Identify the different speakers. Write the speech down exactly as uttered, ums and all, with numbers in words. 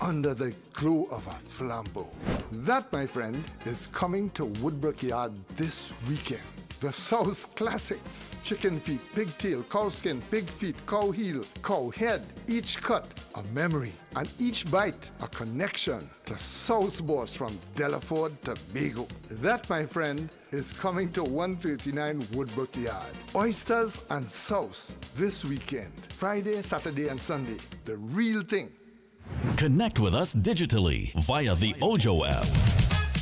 Speaker 1: under the glow of a flambeau. That, my friend, is coming to Woodbrook Yard this weekend. The South's classics. Chicken feet, pigtail, cow skin, pig feet, cow heel, cow head. Each cut a memory, and each bite a connection to South's boss from Delaford to Bego. That, my friend, is coming to one thirty-nine Woodbrook Yard. Oysters and sauce this weekend. Friday, Saturday, and Sunday. The real thing.
Speaker 2: Connect with us digitally via the Ojo app.